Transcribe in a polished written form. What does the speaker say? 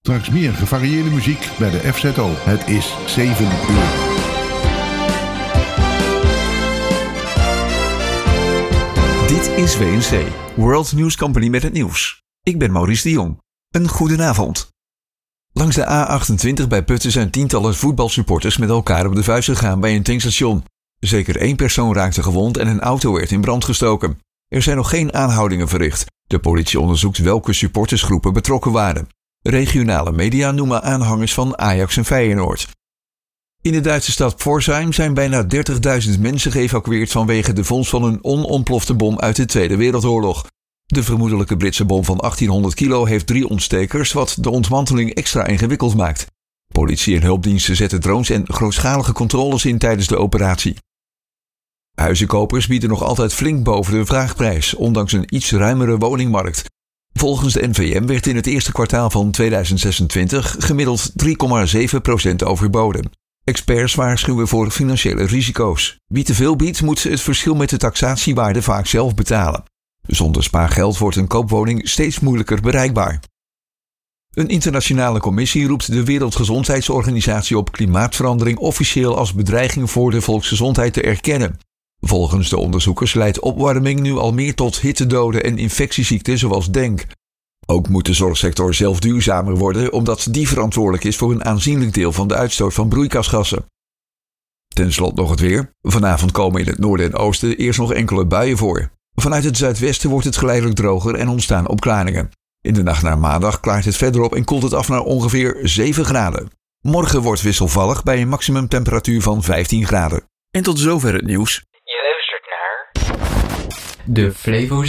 Straks meer gevarieerde muziek bij de FZO. Het is 7 uur. Dit is WNC, World News Company met het nieuws. Ik ben Maurice de Jong. Een goedenavond. Langs de A28 bij Putten zijn tientallen voetbalsupporters met elkaar op de vuist gegaan bij een tankstation. Zeker 1 persoon raakte gewond en een auto werd in brand gestoken. Er zijn nog geen aanhoudingen verricht. De politie onderzoekt welke supportersgroepen betrokken waren. Regionale media noemen aanhangers van Ajax en Feyenoord. In de Duitse stad Pforzheim zijn bijna 30.000 mensen geëvacueerd vanwege de vondst van een onontplofte bom uit de Tweede Wereldoorlog. De vermoedelijke Britse bom van 1800 kilo heeft 3 ontstekers, wat de ontmanteling extra ingewikkeld maakt. Politie en hulpdiensten zetten drones en grootschalige controles in tijdens de operatie. Huizenkopers bieden nog altijd flink boven de vraagprijs, ondanks een iets ruimere woningmarkt. Volgens de NVM werd in het eerste kwartaal van 2026 gemiddeld 3,7% overboden. Experts waarschuwen voor financiële risico's. Wie te veel biedt, moet het verschil met de taxatiewaarde vaak zelf betalen. Zonder spaargeld wordt een koopwoning steeds moeilijker bereikbaar. Een internationale commissie roept de Wereldgezondheidsorganisatie op klimaatverandering officieel als bedreiging voor de volksgezondheid te erkennen. Volgens de onderzoekers leidt opwarming nu al meer tot hittedoden en infectieziekten zoals dengue. Ook moet de zorgsector zelf duurzamer worden, omdat die verantwoordelijk is voor een aanzienlijk deel van de uitstoot van broeikasgassen. Ten slotte nog het weer. Vanavond komen in het noorden en oosten eerst nog enkele buien voor. Vanuit het zuidwesten wordt het geleidelijk droger en ontstaan opklaringen. In de nacht naar maandag klaart het verder op en koelt het af naar ongeveer 7 graden. Morgen wordt wisselvallig bij een maximumtemperatuur van 15 graden. En tot zover het nieuws. Je luistert naar de Flevo